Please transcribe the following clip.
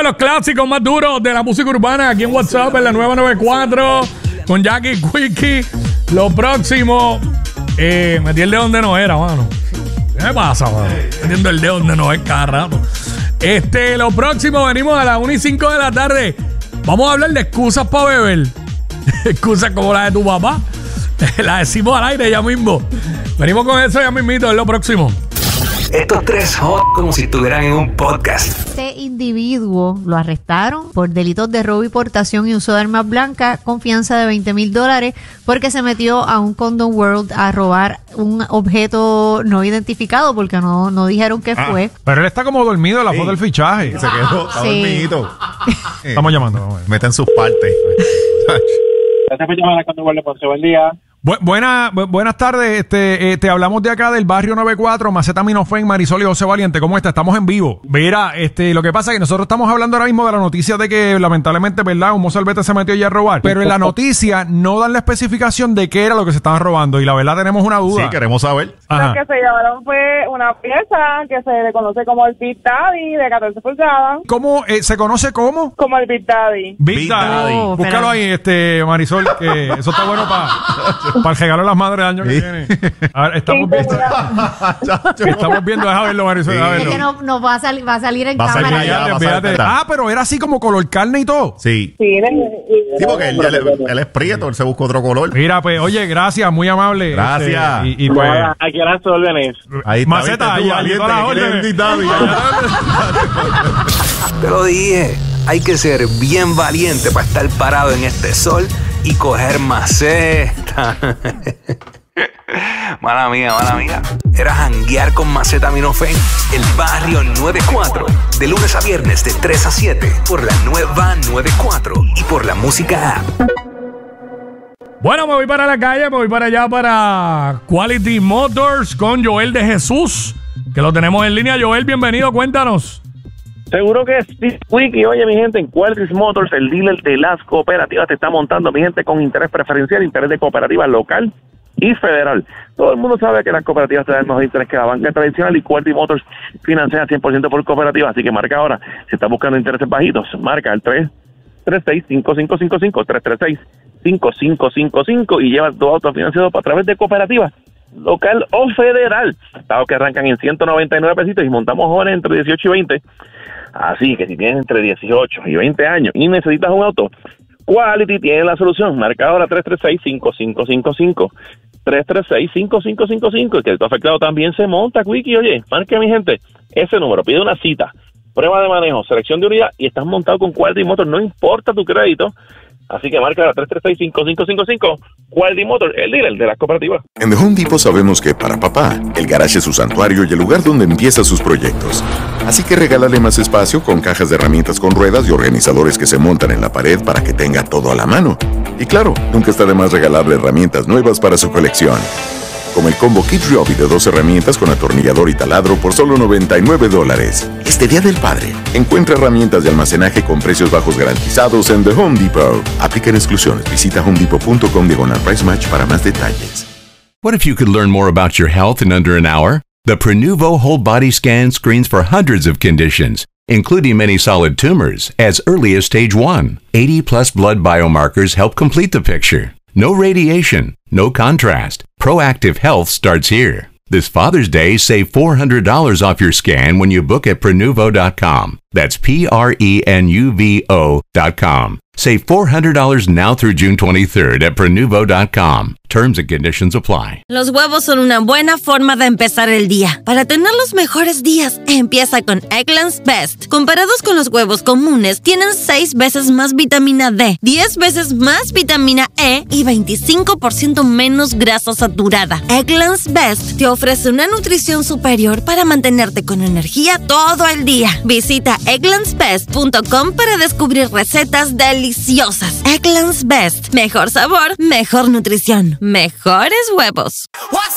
de los clásicos más duros de la música urbana aquí en WhatsApp, en la 994, con Jackie Quickie. Lo próximo, metí el dedo donde no era, mano. ¿Qué me pasa, mano? Metiendo el dedo donde no es cada rato. Lo próximo, venimos a las 1:05 de la tarde. Vamos a hablar de excusas para beber. Excusas como la de tu papá. La decimos al aire ya mismo. Venimos con eso ya mismito, es lo próximo. Estos tres como si estuvieran en un podcast. Este individuo lo arrestaron por delitos de robo y portación y uso de armas blancas con fianza de $20,000 porque se metió a un Condom World a robar un objeto no identificado porque no dijeron qué fue. Pero él está como dormido en la foto del fichaje. Se quedó, está dormidito. Estamos llamando. Meten sus partes. Gracias por llamar a Condom World, Ponce. Buen día. Buenas tardes, te hablamos de acá del barrio 94, Macetaminofen, Marisol y José Valiente. ¿Cómo está? Estamos en vivo. Mira, lo que pasa es que nosotros estamos hablando ahora mismo de la noticia de que lamentablemente, ¿verdad? Un mozalbete se metió ya a robar. Pero en la noticia no dan la especificación de qué era lo que se estaban robando y la verdad tenemos una duda. Sí, queremos saber. Lo que se llevaron fue una pieza que se le conoce como el Big Daddy de 14 pulgadas. ¿Cómo se conoce como? Como el Big Daddy. Big Daddy. Oh, búscalo ahí, Marisol, que eso está bueno para el regalo de las madres del año que viene. A ver, estamos viendo, deja verlo, Marisol, deja verlo. Es que no va a salir en Va a salir cámara. allá. Fíjate. Pero era así como color carne y todo. Sí. Sí, Porque él es prieto, él se busca otro color. Mira, pues, oye, gracias, muy amable. Gracias. Y pues, aquí a las órdenes. Ahí está, Maceta, ¿viste tú, ahí valiente, todas las que quiere órdenes. el Daddy? Te lo dije, hay que ser bien valiente para estar parado en este sol y coger maceta. Mala mía. Era janguear con Macetaminofen, el barrio 94. De lunes a viernes de 3 a 7 por la nueva 94 y por la música app. Bueno, me voy para la calle, me voy para allá para Quality Motors con Joel de Jesús, que lo tenemos en línea. Joel, bienvenido, cuéntanos. Seguro que sí, Wiki. Oye, mi gente, en Quality Motors, el dealer de las cooperativas, te está montando, mi gente, con interés preferencial, interés de cooperativa local y federal. Todo el mundo sabe que las cooperativas te dan mejor interés que la banca tradicional y Quality Motors financia 100% por cooperativa, así que marca ahora. Si estás buscando intereses bajitos, marca el 336-5555, 336-5555 y lleva tu auto financiado a través de cooperativas local o federal. Estados que arrancan en 199 pesitos y montamos jóvenes entre 18 y 20. Así que si tienes entre 18 y 20 años y necesitas un auto, Quality tiene la solución. Marca ahora 336-5555. 336-5555. Y que el tu afectado también se monta, Quickie. Oye, marque, mi gente, ese número. Pide una cita, prueba de manejo, selección de unidad y estás montado con Quality Motors. No importa tu crédito. Así que marca la 336-5555. Quality Motors, el dealer de las cooperativas. En The Home Depot sabemos que para papá, el garage es su santuario y el lugar donde empieza sus proyectos. Así que regálale más espacio con cajas de herramientas con ruedas y organizadores que se montan en la pared para que tenga todo a la mano. Y claro, nunca está de más regalarle herramientas nuevas para su colección. Como el combo Kid Ryobi de 2 herramientas con atornillador y taladro por solo $99. Este Día del Padre, encuentra herramientas de almacenaje con precios bajos garantizados en The Home Depot. Aplican exclusiones. Visita homedepot.com/price match para más detalles. What if you could learn more about your health in under an hour? The Prenuvo Whole Body Scan screens for hundreds of conditions, including many solid tumors, as early as stage 1. 80-plus blood biomarkers help complete the picture. No radiation, no contrast. Proactive health starts here. This Father's Day, save $400 off your scan when you book at Prenuvo.com. That's Prenuvo.com. Save $400 now through June 23rd at Prenuvo.com. Terms and conditions apply. Los huevos son una buena forma de empezar el día. Para tener los mejores días, empieza con Eggland's Best. Comparados con los huevos comunes, tienen 6 veces más vitamina D, 10 veces más vitamina E y 25% menos grasa saturada. Eggland's Best te ofrece una nutrición superior para mantenerte con energía todo el día. Visita egglandsbest.com para descubrir recetas deliciosas. Eggland's Best. Mejor sabor, mejor nutrición, mejores huevos.